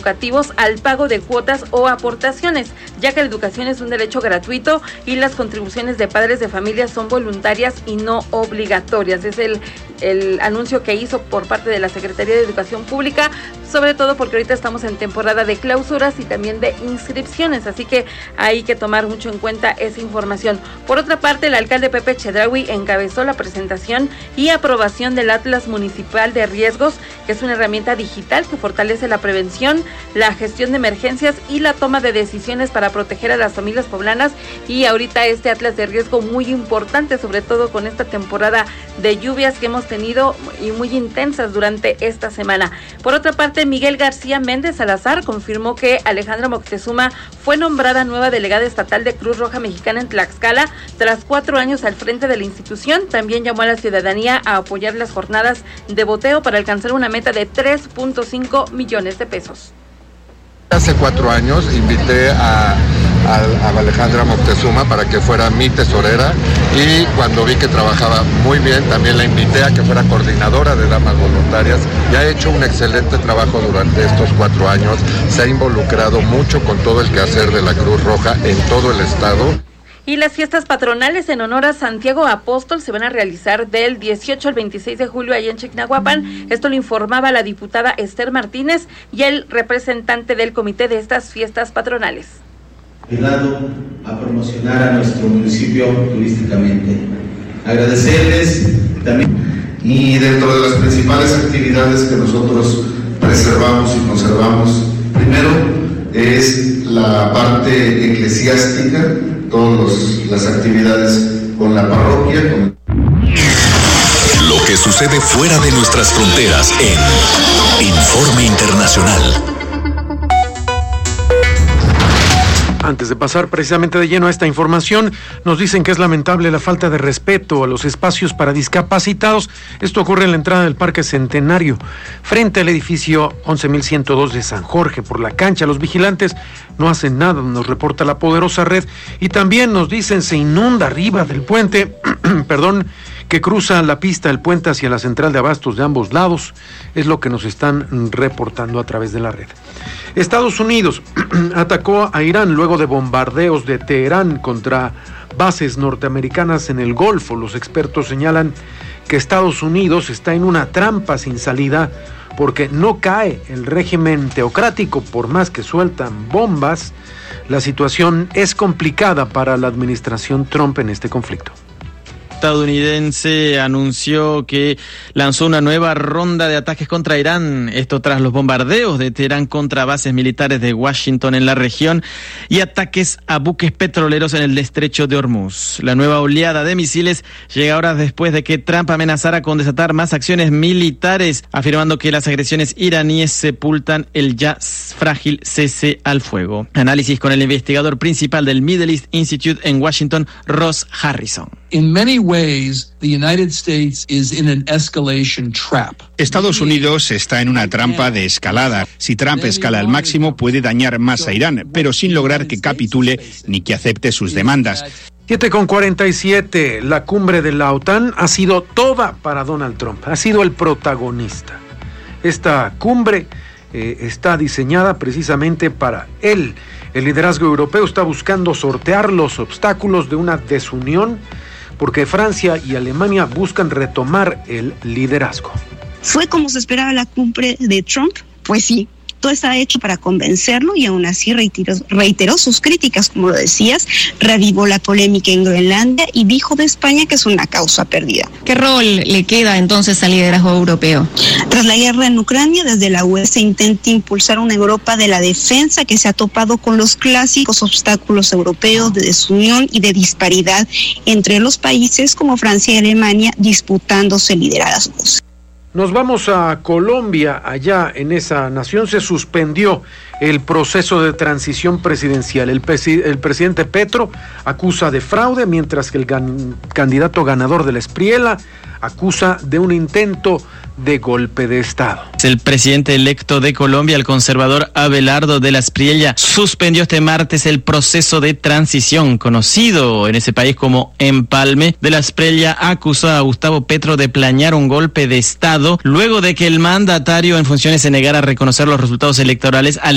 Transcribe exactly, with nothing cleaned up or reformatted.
educativos al pago de cuotas o aportaciones, ya que la educación es un derecho gratuito y las contribuciones de padres de familia son voluntarias y no obligatorias. Es el, el anuncio que hizo por parte de la Secretaría de Educación Pública, sobre todo porque ahorita estamos en temporada de clausuras y también de inscripciones, así que hay que tomar mucho en cuenta esa información. Por otra parte, el alcalde Pepe Chedraui encabezó la presentación y aprobación del Atlas Municipal de Riesgos, que es una herramienta digital que fortalece la prevención, la gestión de emergencias y la toma de decisiones para proteger a las familias poblanas. Y ahorita este Atlas de Riesgo muy importante, sobre todo con esta temporada de lluvias que hemos tenido y muy intensas durante esta semana. Por otra parte, Miguel García Méndez Salazar confirmó que Alejandra Moctezuma fue nombrada nueva delegada estatal de Cruz Roja Mexicana en Tlaxcala tras cuatro años al frente de la institución. También llamó a la ciudadanía a apoyar las jornadas de boteo para alcanzar una meta de tres punto cinco millones de pesos. Hace cuatro años invité a, a, a Alejandra Moctezuma para que fuera mi tesorera, y cuando vi que trabajaba muy bien también la invité a que fuera coordinadora de damas voluntarias, y ha hecho un excelente trabajo durante estos cuatro años. Se ha involucrado mucho con todo el quehacer de la Cruz Roja en todo el estado. Y las fiestas patronales en honor a Santiago Apóstol se van a realizar del dieciocho al veintiséis de julio allá en Chignahuapan. Esto lo informaba la diputada Esther Martínez y el representante del comité de estas fiestas patronales. Ayudado a promocionar a nuestro municipio turísticamente. Agradecerles también. Y dentro de las principales actividades que nosotros preservamos y conservamos, primero es la parte eclesiástica, todas las actividades con la parroquia. Con... Lo que sucede fuera de nuestras fronteras en Informe Internacional. Antes de pasar precisamente de lleno a esta información, nos dicen que es lamentable la falta de respeto a los espacios para discapacitados. Esto ocurre en la entrada del Parque Centenario, frente al edificio once mil ciento dos de San Jorge. Por la cancha, los vigilantes no hacen nada, nos reporta la poderosa red. Y también nos dicen se inunda arriba del puente, perdón, que cruza la pista del puente hacia la central de abastos de ambos lados. Es lo que nos están reportando a través de la red. Estados Unidos atacó a Irán luego de bombardeos de Teherán contra bases norteamericanas en el Golfo. Los expertos señalan que Estados Unidos está en una trampa sin salida porque no cae el régimen teocrático por más que sueltan bombas. La situación es complicada para la administración Trump en este conflicto. Estadounidense anunció que lanzó una nueva ronda de ataques contra Irán, esto tras los bombardeos de Teherán contra bases militares de Washington en la región y ataques a buques petroleros en el estrecho de Hormuz. La nueva oleada de misiles llega horas después de que Trump amenazara con desatar más acciones militares, afirmando que las agresiones iraníes sepultan el ya frágil cese al fuego. Análisis con el investigador principal del Middle East Institute en Washington, Ross Harrison. In many ways, the United States is in an escalation trap. Estados Unidos está en una trampa de escalada. Si Trump escala al máximo, puede dañar más a Irán, pero sin lograr que capitule ni que acepte sus demandas. siete con cuarenta y siete, la cumbre de la OTAN ha sido toda para Donald Trump, ha sido el protagonista. Esta cumbre eh, está diseñada precisamente para él. El liderazgo europeo está buscando sortear los obstáculos de una desunión, porque Francia y Alemania buscan retomar el liderazgo. ¿Fue como se esperaba la cumbre de Trump? Pues sí, todo está hecho para convencerlo y aún así reiteró, reiteró sus críticas, como lo decías, reavivó la polémica en Groenlandia y dijo de España que es una causa perdida. ¿Qué rol le queda entonces al liderazgo europeo? Tras la guerra en Ucrania, desde la U E se intenta impulsar una Europa de la defensa que se ha topado con los clásicos obstáculos europeos de desunión y de disparidad entre los países como Francia y Alemania disputándose liderazgos. Nos vamos a Colombia. Allá en esa nación se suspendió el proceso de transición presidencial. El, presi- el presidente Petro acusa de fraude, mientras que el gan- candidato ganador de la Espriella acusa de un intento de golpe de Estado. El presidente electo de Colombia, el conservador Abelardo de la Espriella, suspendió este martes el proceso de transición, conocido en ese país como empalme. De la Espriella acusó a Gustavo Petro de planear un golpe de Estado luego de que el mandatario en funciones se negara a reconocer los resultados electorales al